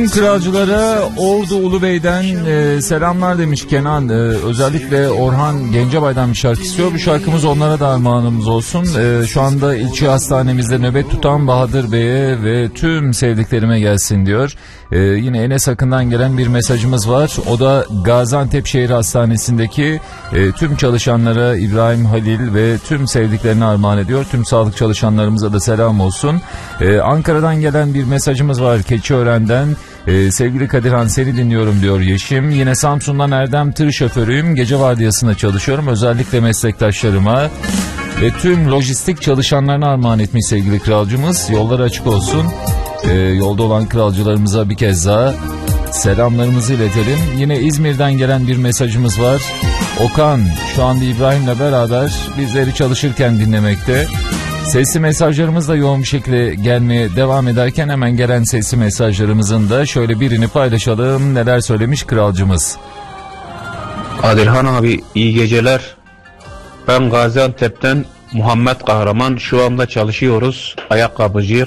Kralcılara Ordu Ulubey'den selamlar demiş Kenan. Özellikle Orhan Gencebay'dan bir şarkı istiyor. Bu şarkımız onlara da armağanımız olsun. Şu anda ilçe hastanemizde nöbet tutan Bahadır Bey'e ve tüm sevdiklerime gelsin diyor. Yine Enes Akın'dan gelen bir mesajımız var. O da Gaziantep Şehir Hastanesi'ndeki tüm çalışanlara, İbrahim Halil ve tüm sevdiklerini armağan ediyor. Tüm sağlık çalışanlarımıza da selam olsun. Ankara'dan gelen bir mesajımız var Keçiören'den. Sevgili Kadirhan, seni dinliyorum diyor Yeşim. Yine Samsun'dan Erdem, tır şoförüyüm. Gece vardiyasında çalışıyorum. Özellikle meslektaşlarıma ve tüm lojistik çalışanlarına armağan etmiş sevgili kralcımız. Yolları açık olsun. Yolda olan kralcılarımıza bir kez daha selamlarımızı iletelim. Yine İzmir'den gelen bir mesajımız var. Okan şu anda İbrahim'le beraber bizleri çalışırken dinlemekte. Sesli mesajlarımız da yoğun bir şekilde gelmeye devam ederken hemen gelen sesli mesajlarımızın da şöyle birini paylaşalım. Neler söylemiş kralcımız? Kadirhan abi, iyi geceler. Ben Gaziantep'ten Muhammed Kahraman. Şu anda çalışıyoruz. Ayakkabıcı.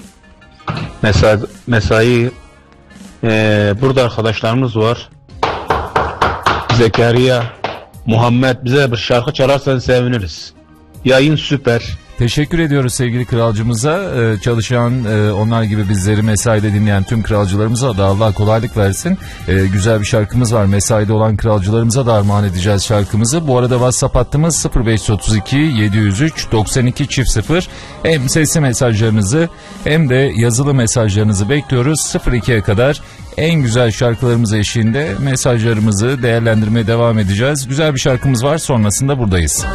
Mesai. Burada arkadaşlarımız var. Zekeriya, Muhammed, bize bir şarkı çalarsan seviniriz. Yayın süper. Teşekkür ediyoruz sevgili kralcımıza. Çalışan, onlar gibi bizleri mesaide dinleyen tüm kralcılarımıza da Allah kolaylık versin. Güzel bir şarkımız var. Mesaide olan kralcılarımıza da armağan edeceğiz şarkımızı. Bu arada WhatsApp hattımız 0532 703 92 0. Hem sesli mesajlarınızı hem de yazılı mesajlarınızı bekliyoruz. 02'ye kadar en güzel şarkılarımız eşliğinde mesajlarımızı değerlendirmeye devam edeceğiz. Güzel bir şarkımız var. Sonrasında buradayız.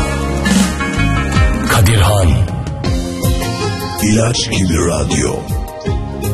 Kadirhan İlaç gibi radyo.